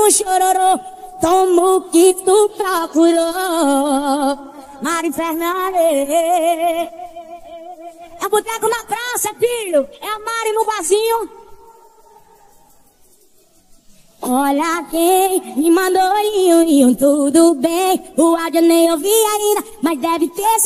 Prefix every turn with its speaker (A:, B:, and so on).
A: um chororô, tomo o que tu procurou. Mari Fernandes. É boteco na praça, filho. É a Mari no barzinho. Olha quem me mandou tudo bem. O áudio nem ouvi ainda, mas deve ter